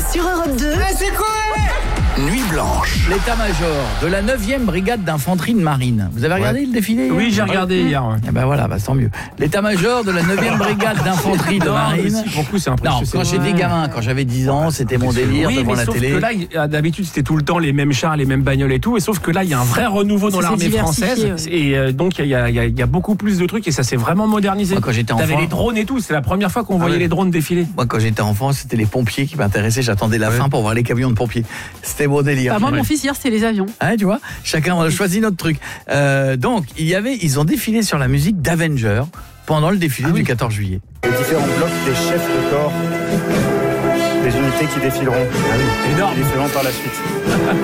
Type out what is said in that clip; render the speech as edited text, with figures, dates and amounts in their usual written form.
sur Europe 2. C'est quoi? Nuit blanche. L'état-major de la 9e brigade d'infanterie de marine. Vous avez regardé le défilé hier? Oui, j'ai regardé hier. Ouais. Eh ben voilà, tant mieux. L'état-major de la 9e brigade d'infanterie de marine. Si, pour le coup, c'est Non, impressionnant. quand j'étais gamin, quand j'avais 10 ans, c'était mon délire Oui, devant mais la sauf télé. que là, d'habitude, c'était tout le temps les mêmes chars, les mêmes bagnoles et tout. Et sauf que là, il y a un vrai renouveau dans Ça s'est l'armée diversifié, française. Et donc, il y a beaucoup plus de trucs et ça s'est vraiment modernisé. Moi, quand j'étais T'avais enfant- les drones et tout. C'est la première fois qu'on voyait les drones défiler. Moi, quand j'étais enfant, c'était les pompiers qui m'intéressaient. J'attendais la fin pour voir les camions de pompiers. C'était mon délire. Moi, mon fils, hier, c'était les avions. Hein, tu vois, chacun a choisi notre truc. Donc, ils ont défilé sur la musique d'Avengers pendant le défilé du 14 juillet. Les différents blocs des chefs de corps, des unités qui défileront. Énorme. Défileront par la suite.